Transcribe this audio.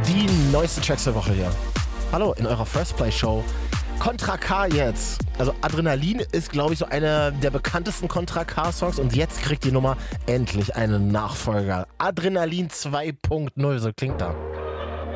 Die neueste Tracks der Woche hier. Hallo, in eurer First Play Show. Contra K jetzt. Also Adrenalin ist, glaube ich, so einer der bekanntesten Contra K-Songs und jetzt kriegt die Nummer endlich einen Nachfolger. Adrenalin 2.0, so klingt da.